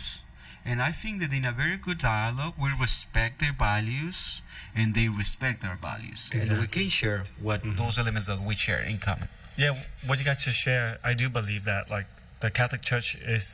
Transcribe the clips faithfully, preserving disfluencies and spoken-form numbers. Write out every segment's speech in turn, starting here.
values. And I think that in a very good dialogue, we respect their values and they respect our values. Exactly. And we can share what mm-hmm. those elements that we share in common. Yeah, what you guys just share, I do believe that like the Catholic Church is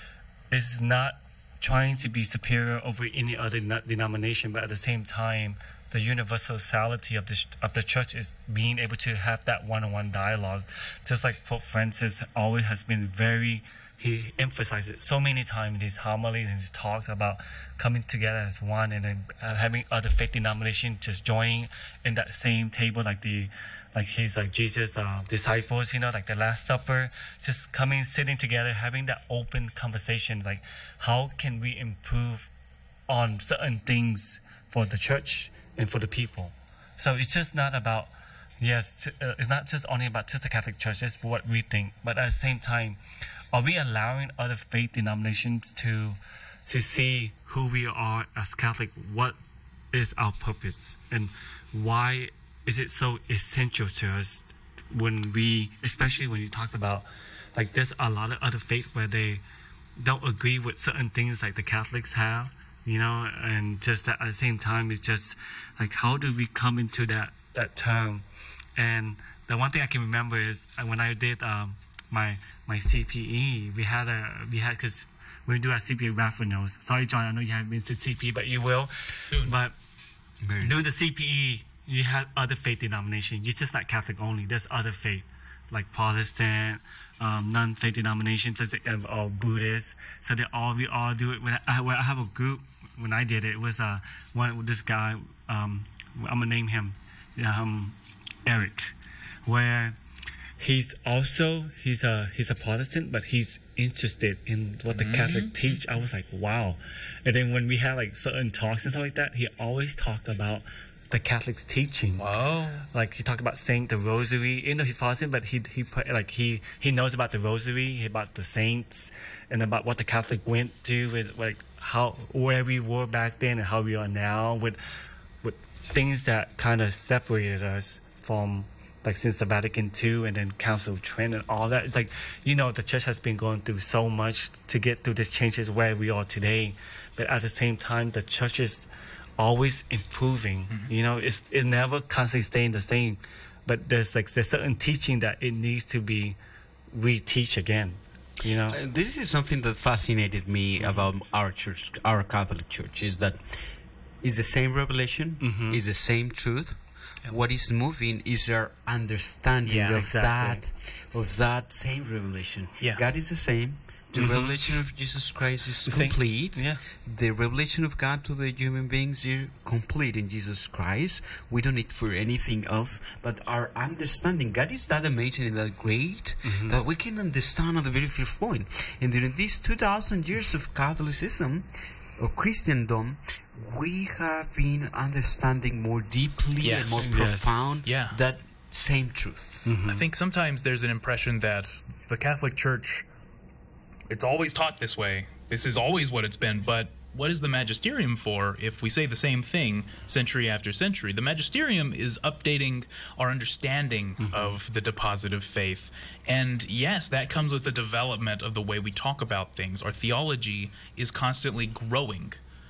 is not trying to be superior over any other denomination, but at the same time, the universality of the of the church is being able to have that one-on-one dialogue. Just like Pope Francis always has been very, he emphasized it so many times in his homilies and his talks about coming together as one, and then uh, having other faith denominations just joining in that same table, like the like his like Jesus uh, disciples, you know, like the Last Supper, just coming, sitting together, having that open conversation, like how can we improve on certain things for the church and for the people. So it's just not about, yes, uh, it's not just only about just the Catholic Church, just what we think, but at the same time, are we allowing other faith denominations to to see who we are as Catholic? What is our purpose, and why is it so essential to us when we, especially when you talk about, like there's a lot of other faith where they don't agree with certain things like the Catholics have, you know, and just that at the same time, it's just like, how do we come into that, that term? And the one thing I can remember is when I did um, my my C P E, we had a, we had, because when we do our C P E raffle notes, sorry John, I know you haven't been to C P E, but you will. Soon. But Very doing the C P E, you have other faith denominations. You're just not Catholic only. There's other faith, like Protestant, um, non-faith denominations, such as, uh, or Buddhist. So they all, we all do it. When I, when I have a group, when I did it, it was uh, one this guy, um, I'm gonna name him, um, Eric, where he's also, he's a, he's a Protestant, but he's interested in what the mm-hmm. Catholic teach. I was like, wow. And then when we had like certain talks and stuff like that, he always talked about the Catholic's teaching. Wow. Like he talked about saying the rosary. You know, he's Protestant, but he he put, like he he knows about the rosary, about the saints, and about what the Catholic went through with like how where we were back then and how we are now, with with things that kind of separated us from, like, since the Vatican two and then Council of Trent and all that. It's like, you know, the church has been going through so much to get through this changes where we are today, but at the same time, the church is always improving. Mm-hmm. You know, it's it's never constantly staying the same, but there's like there's certain teaching that it needs to be re-teach again. You know, uh, this is something that fascinated me mm-hmm. about our church, our Catholic Church, is that it's the same revelation, mm-hmm. it's the same truth. Yep. What is moving is our understanding yeah, of exactly. that of that same revelation. Yeah. God is the same. The mm-hmm. revelation of Jesus Christ is complete. Yeah. The revelation of God to the human beings is complete in Jesus Christ. We don't need for anything else. But our understanding, God is that amazing and that great mm-hmm. that we can understand at the very first point. And during these two thousand years of Catholicism, or Christendom, we have been understanding more deeply yes. and more yes. profound yeah. that same truth. Mm-hmm. I think sometimes there's an impression that the Catholic Church, it's always taught this way. This is always what it's been. But what is the magisterium for if we say the same thing century after century? The magisterium is updating our understanding mm-hmm. of the deposit of faith. And yes, that comes with the development of the way we talk about things. Our theology is constantly growing.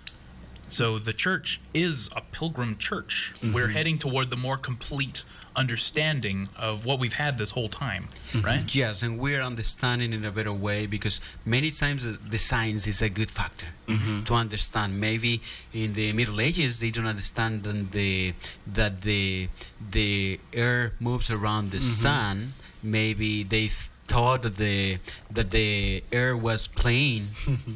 So the church is a pilgrim church. Mm-hmm. We're heading toward the more complete understanding of what we've had this whole time, mm-hmm. right? Yes, and we're understanding in a better way, because many times the, the science is a good factor mm-hmm. to understand. Maybe in the Middle Ages they don't understand the that the the air moves around the mm-hmm. sun. Maybe they th- thought that the that the air was plane.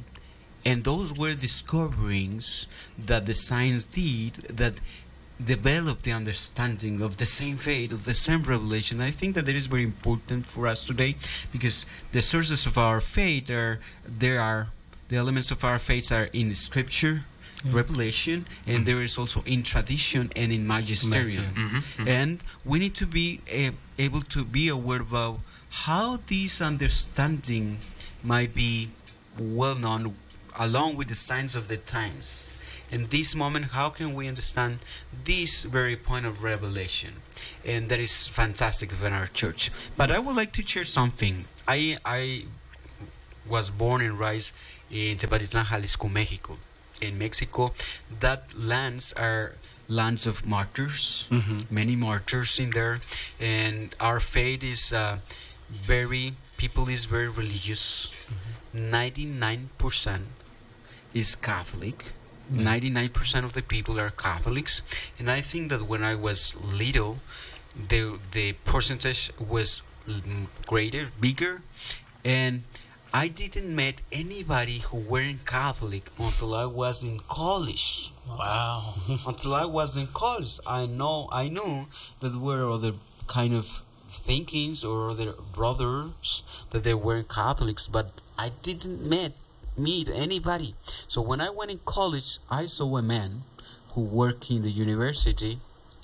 And those were discoverings that the science did that developed the understanding of the same faith, of the same revelation. I think that that is very important for us today, because the sources of our faith are, there are, the elements of our faith are in Scripture, mm-hmm. revelation, and mm-hmm. there is also in tradition and in magisterium. Mm-hmm. Mm-hmm. And we need to be uh, able to be aware about how this understanding might be well known along with the signs of the times. In this moment, how can we understand this very point of revelation? And that is fantastic in our church. But I would like to share something. I I was born and raised in Tepatitlán, Jalisco, Mexico. In Mexico, that lands are lands of martyrs, Mm-hmm. many martyrs in there, and our faith is uh, very, people is very religious. ninety-nine percent is Catholic. Mm. ninety-nine percent of the people are Catholics, and I think that when I was little, the the percentage was mm, greater, bigger, and I didn't met anybody who weren't Catholic until I was in college. Wow. Until I was in college, I know I knew that there were other kind of thinkings or other brothers that they weren't Catholics, but I didn't met meet anybody. So when I went in college, I saw a man who worked in the university,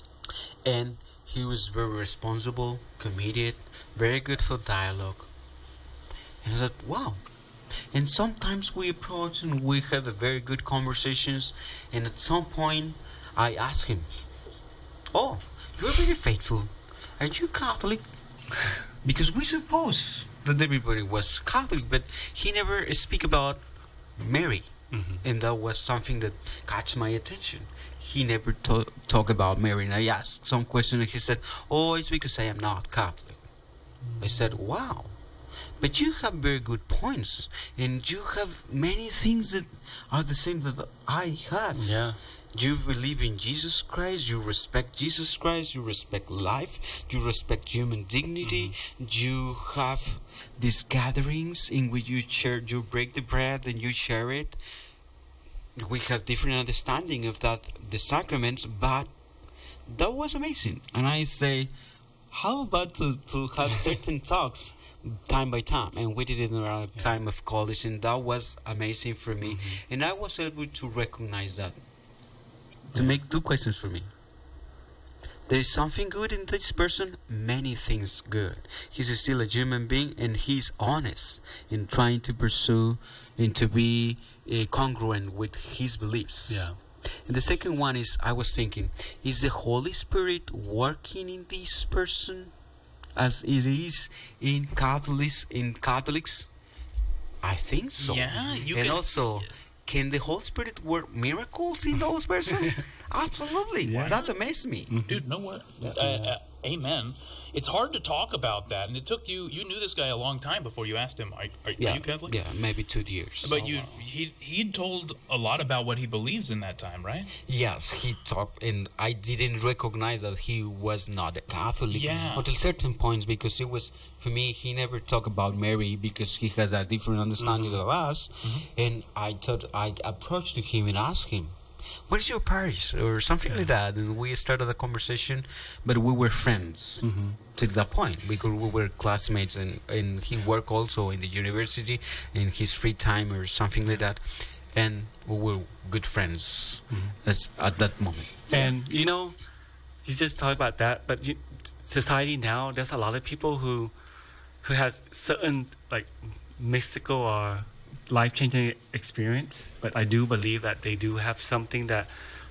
and he was very responsible, committed, very good for dialogue. And I said, wow. And sometimes we approach and we have a very good conversations, and at some point I asked him, oh, you're very faithful. Are you Catholic? Because we suppose that everybody was Catholic, but he never speak about Mary. Mm-hmm. And that was something that caught my attention. He never to- talk about Mary. And I asked some question, and he said, oh, it's because I am not Catholic. I said, wow. But you have very good points, and you have many things that are the same that I have. Yeah. You believe in Jesus Christ, you respect Jesus Christ, you respect life, you respect human dignity, you have these gatherings in which you share, you break the bread and you share it. We have different understanding of that, the sacraments, but that was amazing. And I say, how about to, to have certain talks time by time? And we did it around Yeah. time of college, and that was amazing for me. Mhm. And I was able to recognize that. To make two questions for me. There is something good in this person, many things good. He's still a human being, and he's honest in trying to pursue and to be uh, congruent with his beliefs. Yeah. And the second one is, I was thinking, is the Holy Spirit working in this person as it is in Catholics? In Catholics, I think so. Yeah, you and can also, see- can the Holy Spirit work miracles in those persons? Absolutely. Yeah. That amazed me. Dude, no what? Uh, uh, amen. It's hard to talk about that, and it took you. You knew this guy a long time before you asked him. Are, are, Yeah, are you Catholic? yeah, maybe two years. But you, he, he'd told a lot about what he believes in that time, right? Yes, he talked, and I didn't recognize that he was not a Catholic Yeah. until certain points, because it was, for me, he never talked about Mary because he has a different understanding of us. And I thought, I approached to him and asked him, where's your parish? Or something like that. And we started a conversation, but we were friends. Mm-hmm. To that point, because we were classmates, and, and he worked also in the university in his free time or something like that, and we were good friends Mhm. as, at that moment. And you know, you just talk about that, but you, society now, there's a lot of people who who has certain like mystical or life-changing experience, but I do believe that they do have something that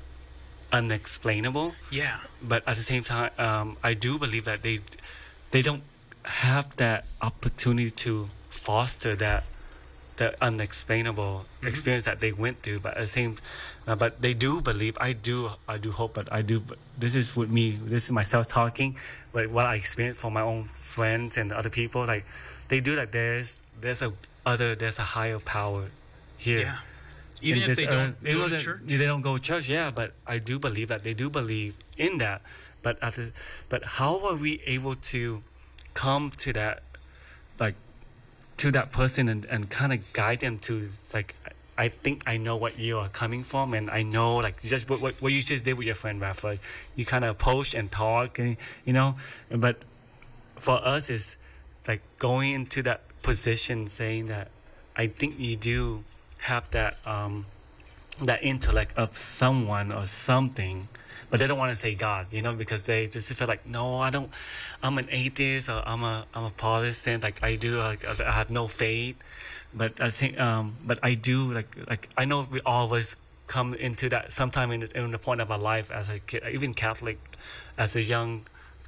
unexplainable. Yeah. But at the same time, um, I do believe that they they don't have that opportunity to foster that that unexplainable Mhm. experience that they went through. But at the same, uh, but they do believe. I do. I do hope. But I do. But this is with me. This is myself talking. But what I experienced from my own friends and other people, like they do. Like there's there's a other there's a higher power here. Yeah. Even And if they this, uh, don't even go to though church. they don't go to church, yeah. But I do believe that they do believe in that. But at the, but how are we able to come to that, like, to that person and, and kind of guide them to like, I think I know what you are coming from, and I know like just what what, what you just did with your friend Raph. Like, you kind of approach and talk, and you know. But for us, is like going into that position, saying that I think you do have that um, that intellect of someone or something, but they don't want to say God, you know, because they just feel like, no, I don't. I'm an atheist, or I'm a I'm a Protestant. Like I do, like I have no faith. But I think, um, but I do like like I know we all of us come into that sometime in the, in the point of our life as a kid, even Catholic, as a young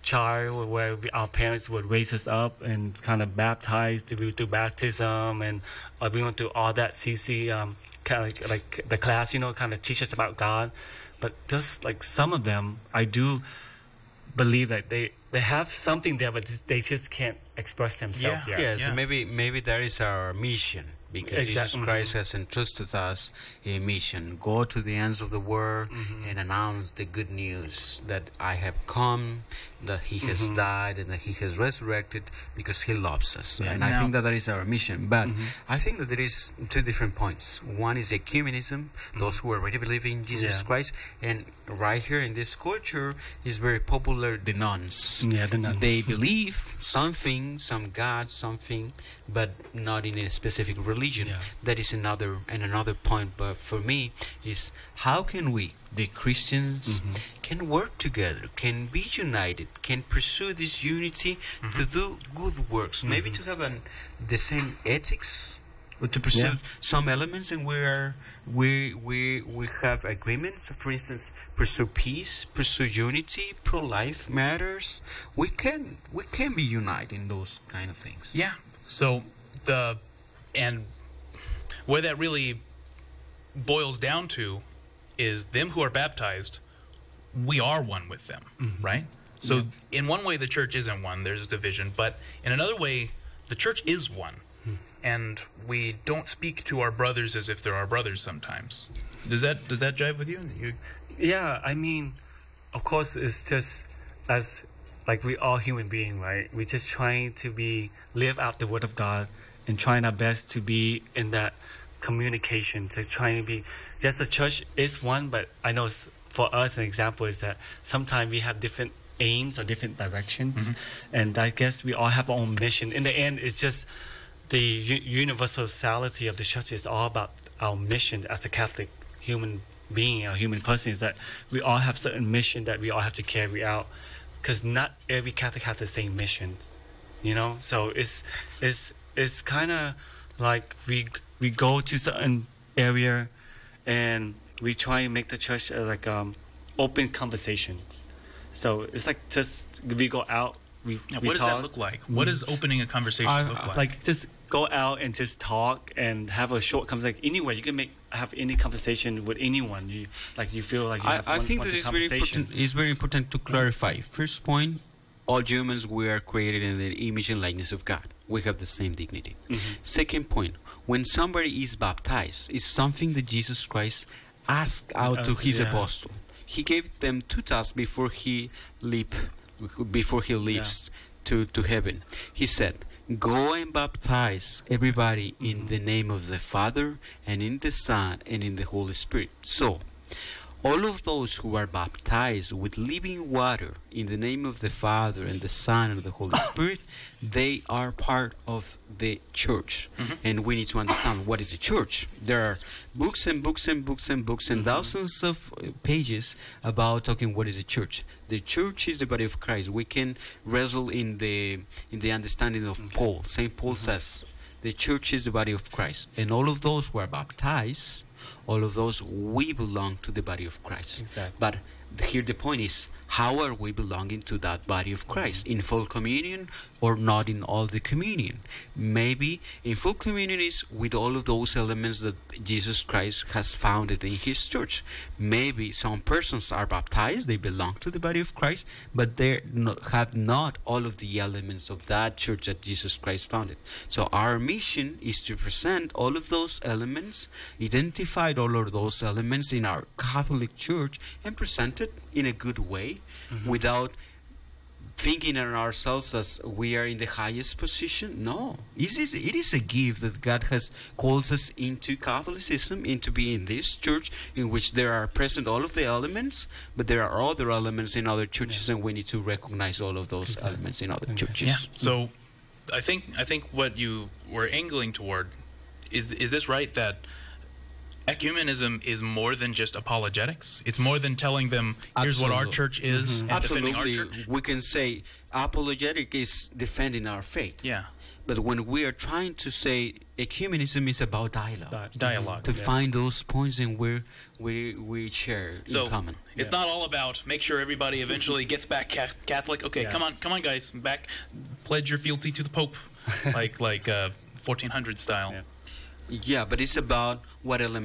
child where we, our parents would raise us up and kind of baptize, we would do baptism, and uh, we went through all that C C, um, kind of like, like the class, you know, kind of teach us about God. But just like some of them, I do believe that they, they have something there, but they just can't express themselves Yeah. yet. Yes, Yeah. maybe maybe that is our mission, because Jesus Exactly. Christ has entrusted us a mission: go to the ends of the world and announce the good news that I have come, that He has died, and that He has resurrected because He loves us. Yeah. And I Now- think that that is our mission. But I think that there is two different points. One is ecumenism, those who already believe in Jesus Yeah. Christ, and right here in this culture is very popular, the nuns. Yeah, the nuns. They believe something, some God, something, but not in a specific religion. Yeah. That is another and another point. But for me, is how can we, the Christians, Mm-hmm. can work together, can be united, can pursue this unity to do good works, maybe to have an, the same ethics, or to pursue Yeah. some elements, and we are we we we have agreements. For instance, pursue peace, pursue unity, pro-life matters. We can we can be united in those kind of things. Yeah. So the and where that really boils down to is them who are baptized, we are one with them, right? So in one way the church isn't one, there's division, but in another way the church is one. And we don't speak to our brothers as if they're our brothers sometimes. Does that does that jive with you? you Yeah, I mean, of course, it's just as like we all human being, right? We're just trying to be live out the Word of God and trying our best to be in that communication. Just trying to be. Yes, the church is one, but I know s- for us, an example is that sometimes we have different aims or different directions, and I guess we all have our own mission. In the end, it's just the u- universality of the church is all about our mission as a Catholic human being, a human person, is that we all have certain mission that we all have to carry out, because not every Catholic has the same missions, you know. So it's it's it's kind of like we we go to certain area, and we try and make the church uh, like um, open conversations. So it's like just we go out. We, Now, we what does talk, that look like? What does opening a conversation I- look like? like just go out and just talk and have a short conversation. Anywhere you can make have any conversation with anyone. You like you feel like you I, have I one, think one that to it's very conversation. important. It's very important to clarify. First point: all humans we are created in the image and likeness of God. We have the same dignity. Second point: when somebody is baptized, it's something that Jesus Christ asked out to Us, His yeah. apostle. He gave them two tasks before he leap, before he leaves to to heaven. He said, "Go and baptize everybody in the name of the Father and in the Son and in the Holy Spirit." So, all of those who are baptized with living water in the name of the Father and the Son and the Holy Spirit, they are part of the church. And we need to understand what is the church. There are books and books and books and books and thousands of uh, pages about talking what is the church. The church is the body of Christ. We can wrestle in the in the understanding of Paul. Saint Paul says the church is the body of Christ, and all of those who are baptized, all of those, we belong to the body of Christ. Exactly. But th- here the point is, how are we belonging to that body of Christ? In full communion or not in all the communion? Maybe in full communion is with all of those elements that Jesus Christ has founded in His church. Maybe some persons are baptized, they belong to the body of Christ, but they no, have not all of the elements of that church that Jesus Christ founded. So our mission is to present all of those elements, identify all of those elements in our Catholic Church, and present it in a good way, without thinking of ourselves as we are in the highest position. No, it is, it is a gift that God has called us into Catholicism, into being this church in which there are present all of the elements, but there are other elements in other churches, and we need to recognize all of those Exactly. elements in other Okay. churches. Yeah. So, I think I think what you were angling toward is is this right, that ecumenism is more than just apologetics? It's more than telling them here's what our Absolutely. church is and defending our Absolutely, church. we can say apologetic is defending our faith. Yeah. But when we are trying to say ecumenism is about dialogue, Di- Dialogue. to Yeah. find those points in where we we share So in common. it's Yeah. not all about make sure everybody eventually gets back ca- Catholic. Okay, Yeah. come on, come on, guys, back, pledge your fealty to the Pope, like like uh, fourteen hundred style. Yeah. Yeah, but it's about what elements